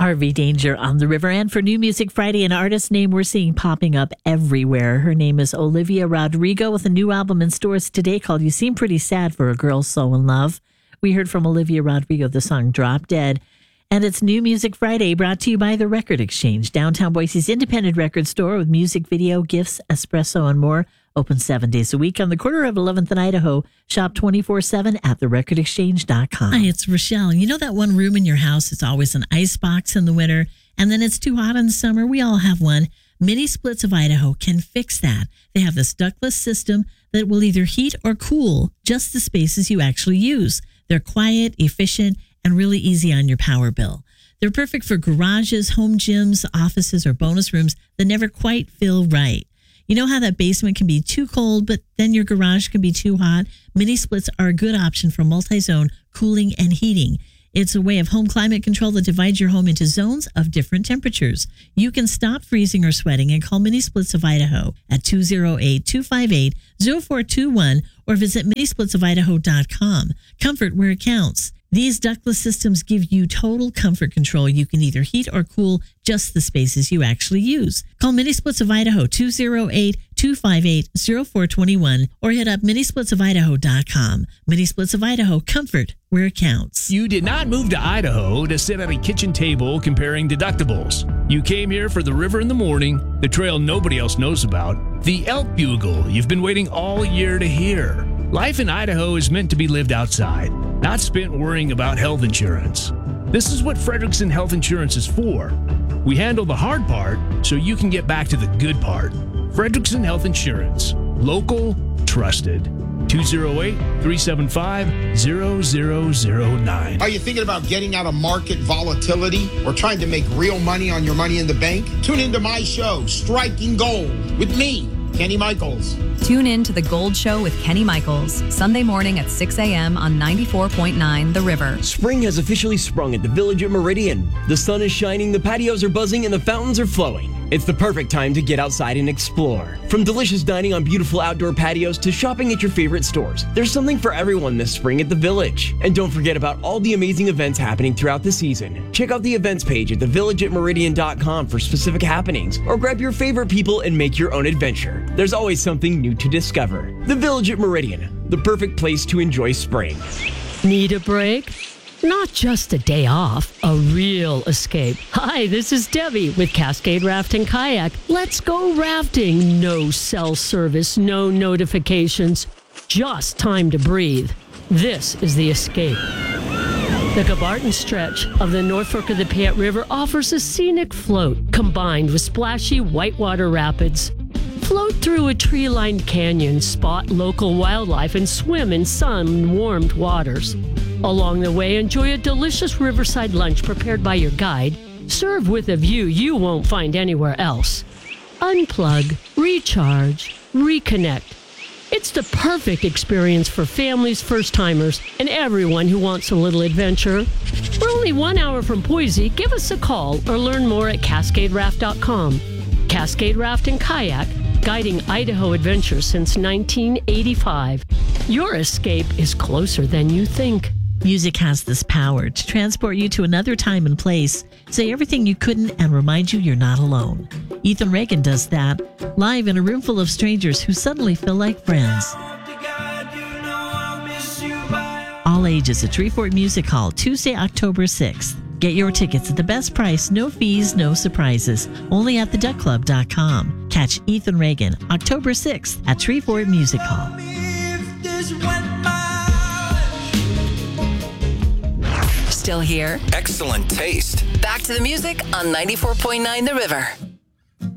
Harvey Danger on the River. And for New Music Friday, an artist name we're seeing popping up everywhere. Her name is Olivia Rodrigo with a new album in stores today called You Seem Pretty Sad for a Girl So in Love. We heard from Olivia Rodrigo the song Drop Dead. And it's New Music Friday, brought to you by The Record Exchange, downtown Boise's independent record store with music, video, gifts, espresso, and more. Open 7 days a week on the corner of 11th and Idaho. Shop 24/7 at therecordexchange.com. Hi, it's Rochelle. You know that one room in your house, it's always an ice box in the winter, and then it's too hot in the summer? We all have one. Mini Splits of Idaho can fix that. They have this ductless system that will either heat or cool just the spaces you actually use. They're quiet, efficient, and really easy on your power bill. They're perfect for garages, home gyms, offices, or bonus rooms that never quite feel right. You know how that basement can be too cold, but then your garage can be too hot? Mini Splits are a good option for multi-zone cooling and heating. It's a way of home climate control that divides your home into zones of different temperatures. You can stop freezing or sweating and call Mini Splits of Idaho at 208-258-0421 or visit minisplitsofidaho.com. Comfort where it counts. These ductless systems give you total comfort control. You can either heat or cool just the spaces you actually use. Call Mini Splits of Idaho 208-258-0421 or hit up minisplitsofidaho.com. Mini Splits of Idaho, comfort where it counts. You did not move to Idaho to sit at a kitchen table comparing deductibles. You came here for the river in the morning, the trail nobody else knows about, the elk bugle you've been waiting all year to hear. Life in Idaho is meant to be lived outside, not spent worrying about health insurance. This is what Frederickson Health Insurance is for. We handle the hard part so you can get back to the good part. Frederickson Health Insurance. Local, trusted. 208-375-0009. Are you thinking about getting out of market volatility or trying to make real money on your money in the bank? Tune into my show, Striking Gold, with me, Kenny Michaels. Tune in to The Gold Show with Kenny Michaels, Sunday morning at 6 a.m. on 94.9 The River. Spring has officially sprung at the Village at Meridian. The sun is shining, the patios are buzzing, and the fountains are flowing. It's the perfect time to get outside and explore. From delicious dining on beautiful outdoor patios to shopping at your favorite stores, there's something for everyone this spring at the Village. And don't forget about all the amazing events happening throughout the season. Check out the events page at thevillageatmeridian.com for specific happenings, or grab your favorite people and make your own adventure. There's always something new to discover. The Village at Meridian, the perfect place to enjoy spring. Need a break? Not just a day off, a real escape. Hi, this is Debbie with Cascade Raft and Kayak. Let's go rafting. No cell service, no notifications, just time to breathe. This is the escape. The Gabarton stretch of the North Fork of the Payette River offers a scenic float combined with splashy whitewater rapids. Float through a tree-lined canyon, spot local wildlife, and swim in sun-warmed waters. Along the way, enjoy a delicious riverside lunch prepared by your guide, served with a view you won't find anywhere else. Unplug, recharge, reconnect. It's the perfect experience for families, first-timers, and everyone who wants a little adventure. We're only 1 hour from Boise. Give us a call or learn more at CascadeRaft.com. Cascade Raft and Kayak, guiding Idaho adventures since 1985. Your escape is closer than you think. Music has this power to transport you to another time and place, say everything you couldn't, and remind you you're not alone. Ethan Reagan does that, live in a room full of strangers who suddenly feel like friends. All ages at Treefort Music Hall, Tuesday, October 6th. Get your tickets at the best price, no fees, no surprises, only at theduckclub.com. Catch Ethan Reagan, October 6th at Treefort Music Hall. Still here? Excellent taste. Back to the music on 94.9 The River.